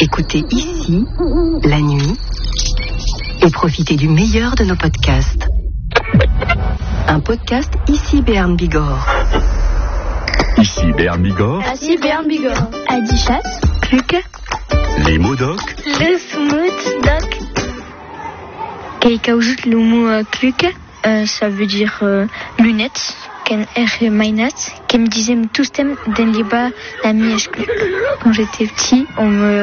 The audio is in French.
Écoutez ici, la nuit, et profitez du meilleur de nos podcasts. Un podcast ici Béarn Bigorre. Ici Béarn Bigorre. Ici Béarn Bigorre. Adichat, Cluc, Les mots doc. le smooth doc. Kaikaoujut le mot Cluc, ça veut dire lunettes. Ken mainat, qui me disait tous thèmes d'un liba la mièche. Quand j'étais petit, on me